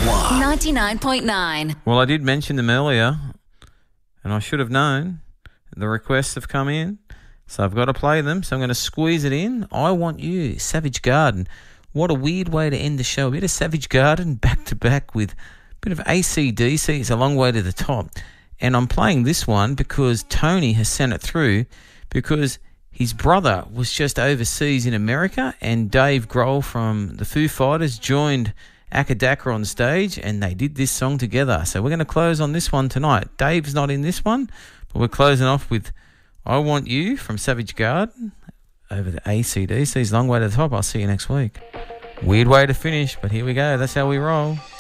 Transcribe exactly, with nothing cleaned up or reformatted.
one. ninety-nine point nine. Well, I did mention them earlier, and I should have known. The requests have come in, so I've got to play them. So I'm going to squeeze it in. I Want You, Savage Garden. What a weird way to end the show. A bit of Savage Garden back-to-back with a bit of A C D C. It's a long way to the top. And I'm playing this one because Tony has sent it through because his brother was just overseas in America, and Dave Grohl from the Foo Fighters joined Akadaka on stage, and they did this song together. So we're going to close on this one tonight. Dave's not in this one, but we're closing off with I Want You from Savage Garden over the A C D C's Long Way to the Top. I'll see you next week. Weird way to finish, but here we go. That's how we roll.